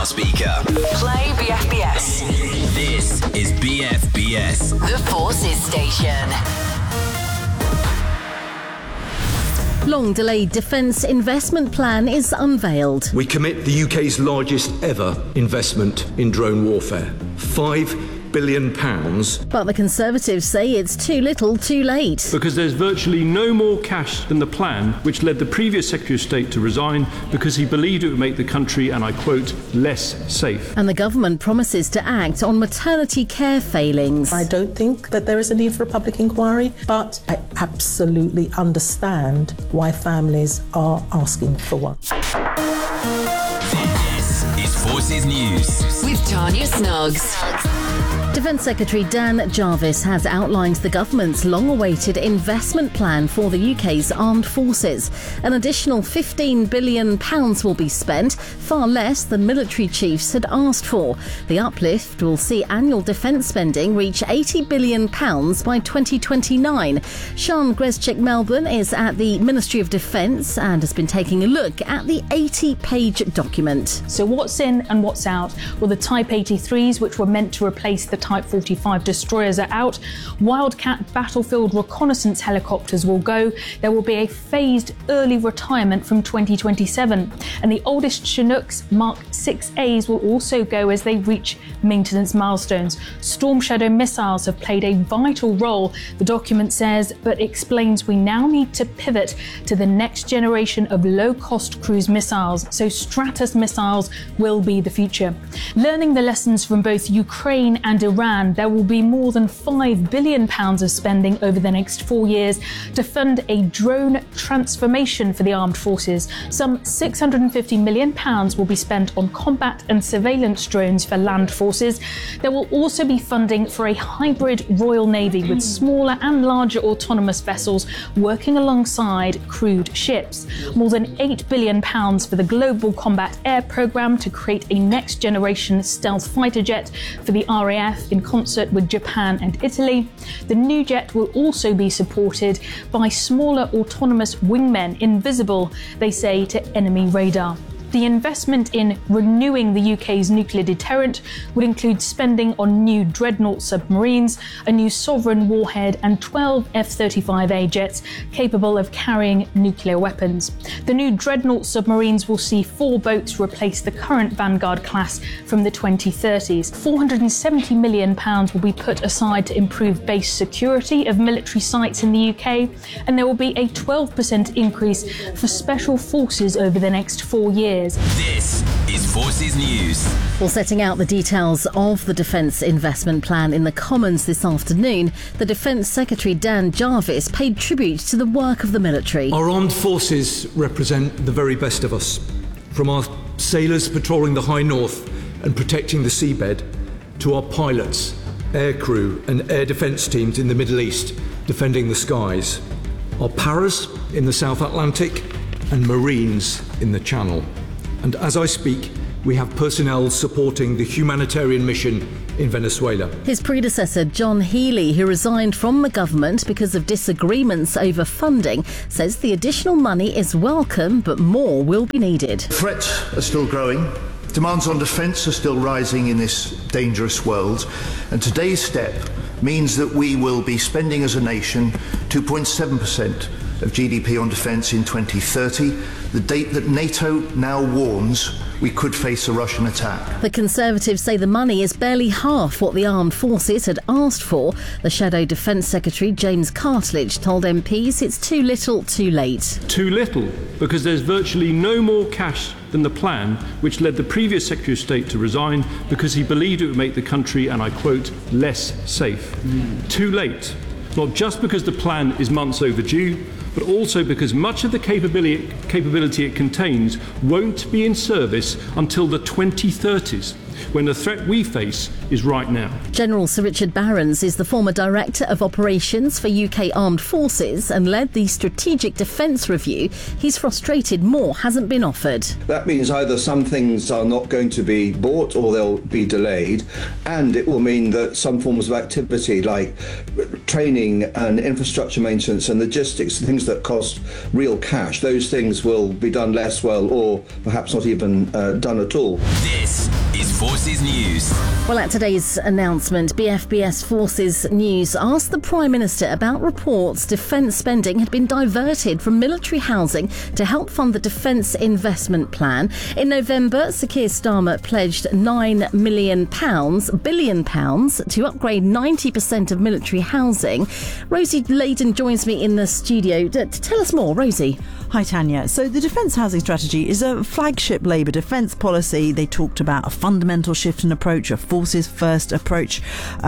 smart speaker. Play BFBS. This is BFBS. The Forces Station. Long-delayed defence investment plan is unveiled. We commit the UK's largest ever investment in drone warfare. £5 billion. But the Conservatives say it's too little too late. Because there's virtually no more cash than the plan, which led the previous Secretary of State to resign because he believed it would make the country, and I quote, less safe. And the government promises to act on maternity care failings. I don't think that there is a need for a public inquiry, but I absolutely understand why families are asking for one. This is Forces News. With Tanya Snuggs. Defence Secretary Dan Jarvis has outlined the government's long-awaited investment plan for the UK's armed forces. An additional £15 billion will be spent, far less than military chiefs had asked for. The uplift will see annual defence spending reach £80 billion by 2029. Sian Grezczyk-Melbourne is at the Ministry of Defence and has been taking a look at the 80-page document. So what's in and what's out? Well, the Type 83s, which were meant to replace the Type 45 destroyers, are out. Wildcat battlefield reconnaissance helicopters will go. There will be a phased early retirement from 2027. And the oldest Chinooks Mark 6As will also go as they reach maintenance milestones. Storm Shadow missiles have played a vital role, the document says, but explains we now need to pivot to the next generation of low-cost cruise missiles. So Stratos missiles will be the future. Learning the lessons from both Ukraine and Iran, there will be more than £5 billion of spending over the next 4 years to fund a drone transformation for the armed forces. Some £650 million will be spent on combat and surveillance drones for land forces. There will also be funding for a hybrid Royal Navy with smaller and larger autonomous vessels working alongside crewed ships. More than £8 billion for the Global Combat Air Programme to create a next-generation stealth fighter jet for the RAF in concert with Japan and Italy. The new jet will also be supported by smaller autonomous wingmen invisible, they say, to enemy radar. The investment in renewing the UK's nuclear deterrent would include spending on new Dreadnought submarines, a new Sovereign warhead and 12 F-35A jets capable of carrying nuclear weapons. The new Dreadnought submarines will see 4 boats replace the current Vanguard class from the 2030s. £470 million will be put aside to improve base security of military sites in the UK, and there will be a 12% increase for special forces over the next 4 years. This is Forces News. Well, setting out the details of the Defence Investment Plan in the Commons this afternoon, the Defence Secretary Dan Jarvis paid tribute to the work of the military. Our armed forces represent the very best of us. From our sailors patrolling the high north and protecting the seabed, to our pilots, air crew and air defence teams in the Middle East defending the skies, our paras in the South Atlantic and Marines in the Channel. And as I speak, we have personnel supporting the humanitarian mission in Venezuela. His predecessor, John Healey, who resigned from the government because of disagreements over funding, says the additional money is welcome, but more will be needed. Threats are still growing. Demands on defence are still rising in this dangerous world. And today's step means that we will be spending as a nation 2.7% of GDP on defence in 2030, the date that NATO now warns we could face a Russian attack. The Conservatives say the money is barely half what the armed forces had asked for. The Shadow Defence Secretary, James Cartledge, told MPs it's too little too late. Too little, because there's virtually no more cash than the plan, which led the previous Secretary of State to resign because he believed it would make the country, and I quote, less safe. Too late, not just because the plan is months overdue, but also because much of the capability it contains won't be in service until the 2030s, when the threat we face is right now. General Sir Richard Barrons is the former Director of Operations for UK Armed Forces and led the Strategic Defence Review. He's frustrated more hasn't been offered. That means either some things are not going to be bought or they'll be delayed, and it will mean that some forms of activity like training and infrastructure maintenance and logistics, things that cost real cash, those things will be done less well or perhaps not even done at all. This is Forces News. Well, at today's announcement, BFBS Forces News asked the Prime Minister about reports defence spending had been diverted from military housing to help fund the Defence Investment Plan. In November, Sir Keir Starmer pledged £9 billion to upgrade 90% of military housing. Rosie Layden joins me in the studio to tell us more. Rosie. Hi, Tanya. So the Defence Housing Strategy is a flagship Labour defence policy. They talked about a fundamental shift in approach, a forces first approach.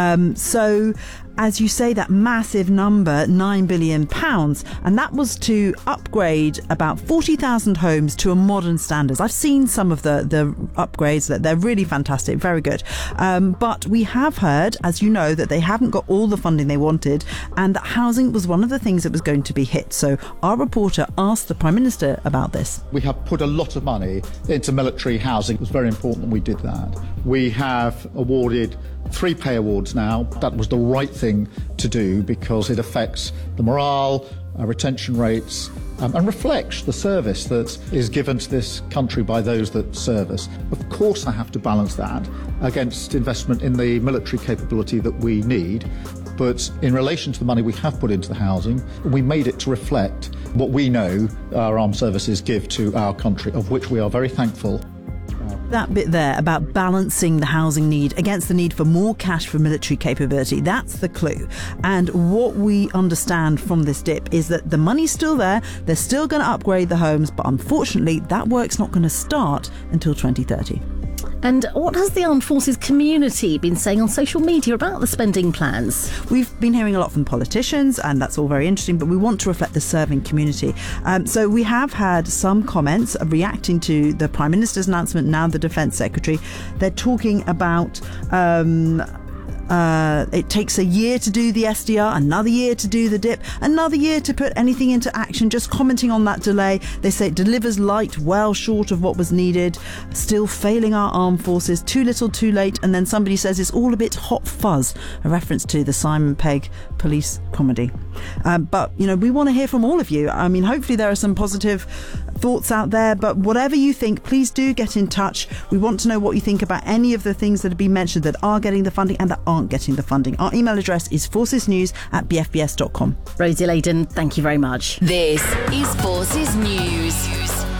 So as you say, that massive number, £9 billion, and that was to upgrade about 40,000 homes to a modern standards. I've seen some of the upgrades, that they're really fantastic, very good. But we have heard, as you know, that they haven't got all the funding they wanted, and that housing was one of the things that was going to be hit. So our reporter asked the Prime Minister about this. We have put a lot of money into military housing. It was very important that we did that. We have awarded 3 pay awards now. That was the right thing to do because it affects the morale, retention rates, and reflects the service that is given to this country by those that serve us. Of course, I have to balance that against investment in the military capability that we need. But in relation to the money we have put into the housing, we made it to reflect what we know our armed services give to our country, of which we are very thankful. That bit there about balancing the housing need against the need for more cash for military capability, that's the clue. And what we understand from this dip is that the money's still there, they're still going to upgrade the homes, but unfortunately that work's not going to start until 2030. And what has the Armed Forces community been saying on social media about the spending plans? We've been hearing a lot from politicians, and that's all very interesting, but we want to reflect the serving community. So we have had some comments reacting to the Prime Minister's announcement, now the Defence Secretary. They're talking about it takes a year to do the SDR, another year to do the DIP, another year to put anything into action, just commenting on that delay. They say it delivers light, well short of what was needed, still failing our armed forces, too little, too late. And then somebody says it's all a bit hot fuzz, a reference to the Simon Pegg police comedy. But, you know, we want to hear from all of you. I mean, hopefully there are some positive thoughts out there, but whatever you think, please do get in touch. We want to know what you think about any of the things that have been mentioned that are getting the funding and that aren't getting the funding. Our email address is forcesnews@bfbs.com. Rosie Layden, thank you very much. This is Forces News.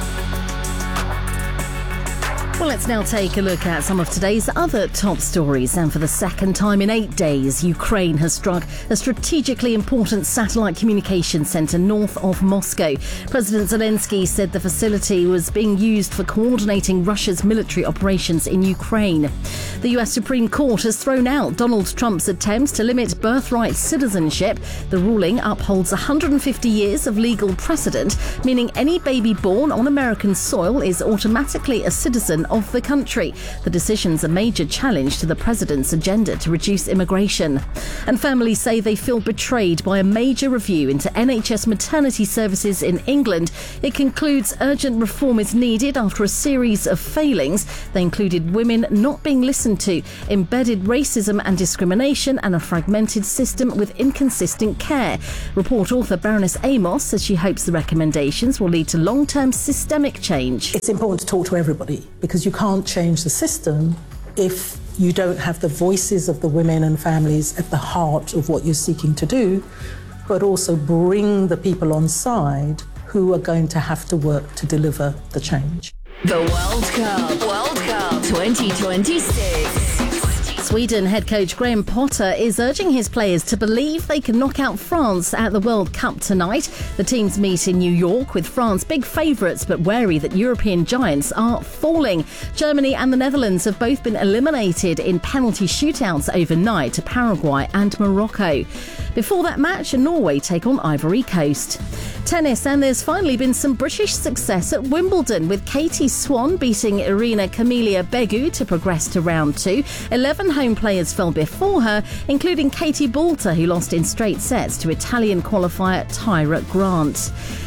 Well, let's now take a look at some of today's other top stories. And for the second time in 8 days, Ukraine has struck a strategically important satellite communication centre north of Moscow. President Zelensky said the facility was being used for coordinating Russia's military operations in Ukraine. The US Supreme Court has thrown out Donald Trump's attempts to limit birthright citizenship. The ruling upholds 150 years of legal precedent, meaning any baby born on American soil is automatically a citizen of the country. The decision's a major challenge to the president's agenda to reduce immigration. And families say they feel betrayed by a major review into NHS maternity services in England. It concludes urgent reform is needed after a series of failings. They included women not being listened to, embedded racism and discrimination, and a fragmented system with inconsistent care. Report author Baroness Amos says she hopes the recommendations will lead to long-term systemic change. It's important to talk to everybody because you can't change the system if you don't have the voices of the women and families at the heart of what you're seeking to do, but also bring the people on side who are going to have to work to deliver the change. The World Cup 2026. Sweden head coach Graham Potter is urging his players to believe they can knock out France at the World Cup tonight. The teams meet in New York with France big favourites but wary that European giants are falling. Germany and the Netherlands have both been eliminated in penalty shootouts overnight to Paraguay and Morocco. Before that match, Norway take on Ivory Coast. Tennis, and there's finally been some British success at Wimbledon with Katie Swan beating Irina Camelia Begu to progress to round 2. 11 home players fell before her, including Katie Boulter, who lost in straight sets to Italian qualifier Tyra Grant.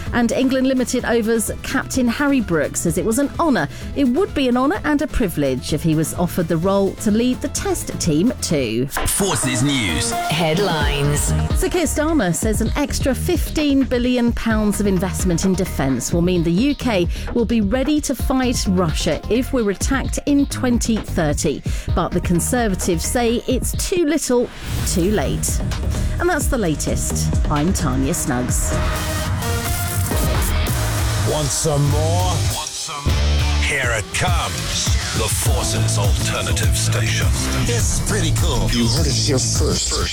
And England Limited Overs captain Harry Brooks says it was an honour. It would be an honour and a privilege if he was offered the role to lead the Test team too. Forces News. Headlines. So Keir Starmer says an extra £15 billion of investment in defence will mean the UK will be ready to fight Russia if we're attacked in 2030. But the Conservatives say it's too little, too late. And that's the latest. I'm Tanya Snuggs. Want some more? Here it comes. The Forces Alternative Station. It's pretty cool. You heard it here first.